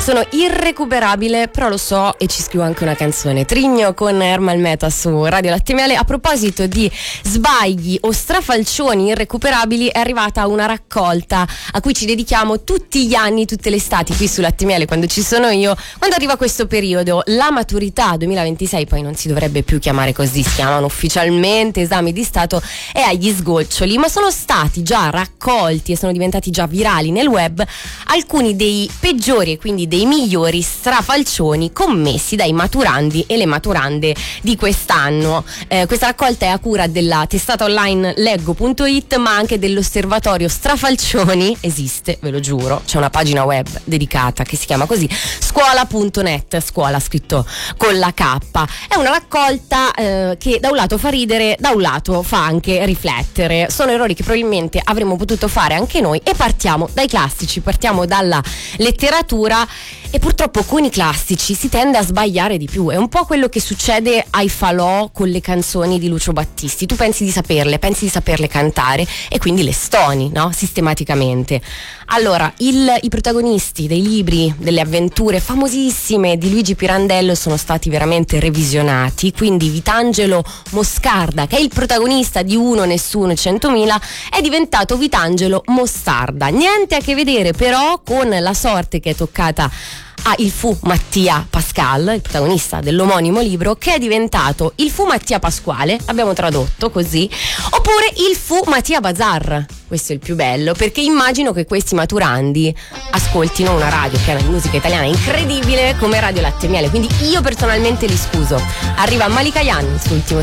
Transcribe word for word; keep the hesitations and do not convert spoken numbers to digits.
Sono irrecuperabile, però lo so e ci scrivo anche una canzone. Trigno con Ermal Meta su Radio Latte Miele. A proposito di sbagli o strafalcioni irrecuperabili, è arrivata una raccolta a cui ci dedichiamo tutti gli anni, tutte le estati qui su Latte Miele, quando ci sono io, quando arriva questo periodo. La maturità duemilaventisei, poi non si dovrebbe più chiamare così, si chiamano ufficialmente esami di Stato, è agli sgoccioli, ma sono stati già raccolti e sono diventati già virali nel web alcuni dei peggiori e quindi dei migliori strafalcioni commessi dai maturandi e le maturande di quest'anno. Eh, questa raccolta è a cura della testata online leggo punto it, ma anche dell'osservatorio strafalcioni. Esiste, ve lo giuro, c'è una pagina web dedicata che si chiama così, scuola punto net, scuola scritto con la K. È una raccolta eh, che da un lato fa ridere, da un lato fa anche riflettere. Sono errori che probabilmente avremmo potuto fare anche noi, e partiamo dai classici, partiamo dalla letteratura. E purtroppo con i classici si tende a sbagliare di più. È un po' quello che succede ai falò con le canzoni di Lucio Battisti. Tu pensi di saperle, pensi di saperle cantare e quindi le stoni, no? Sistematicamente. Allora, il, i protagonisti dei libri, delle avventure famosissime di Luigi Pirandello sono stati veramente revisionati. Quindi Vitangelo Moscarda, che è il protagonista di Uno, Nessuno e Centomila, è diventato Vitangelo Mostarda. Niente a che vedere però con la sorte che è toccata a il fu Mattia Pascal, il protagonista dell'omonimo libro, che è diventato il fu Mattia Pasquale, abbiamo tradotto così, oppure il fu Mattia Bazar. Questo è il più bello, perché immagino che questi maturandi ascoltino una radio piena di musica italiana incredibile come Radio Latte Miele, quindi io personalmente li scuso. Arriva Malika Yan, il suo ultimo